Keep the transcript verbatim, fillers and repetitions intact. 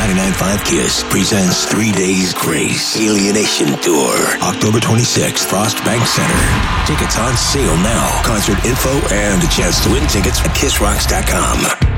ninety-nine point five Kiss presents Three Days Grace Alienation Tour. October twenty-sixth, Frost Bank Center. Tickets on sale now. Concert info and a chance to win tickets at kiss rocks dot com.